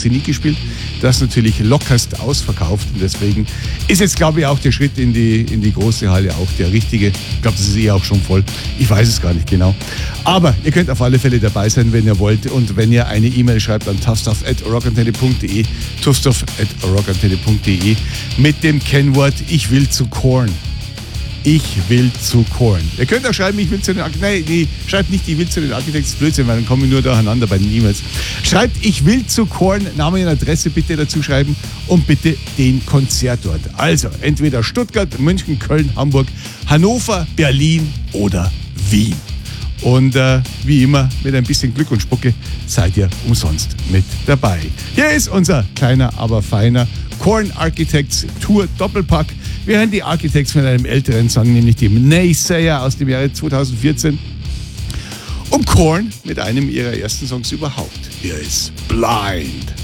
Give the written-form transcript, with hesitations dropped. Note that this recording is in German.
sie nie gespielt. Das ist natürlich lockerst ausverkauft und deswegen ist jetzt, glaube ich, auch der Schritt in die große Halle auch der richtige. Ich glaube, das ist auch schon voll. Ich weiß es gar nicht genau. Aber ihr könnt auf alle Fälle dabei sein, wenn ihr wollt. Und wenn ihr eine E-Mail schreibt an toughstuff@rockantenne.de, toughstuff@rockantenne.de mit dem Kennwort Ich will zu Korn. Ich will zu Korn. Ihr könnt auch schreiben, ich will zu den Architects. Nee, schreibt nicht, ich will zu den Architects. Blödsinn, weil dann kommen wir nur durcheinander bei den E-Mails. Schreibt, ich will zu Korn, Name und Adresse bitte dazu schreiben und bitte den Konzertort. Also, entweder Stuttgart, München, Köln, Hamburg, Hannover, Berlin oder Wien. Und wie immer, mit ein bisschen Glück und Spucke seid ihr umsonst mit dabei. Hier ist unser kleiner, aber feiner Korn Architects Tour Doppelpack. Wir hören die Architects mit einem älteren Song, nämlich dem Naysayer aus dem Jahre 2014. Und Korn mit einem ihrer ersten Songs überhaupt. Hier ist Blind.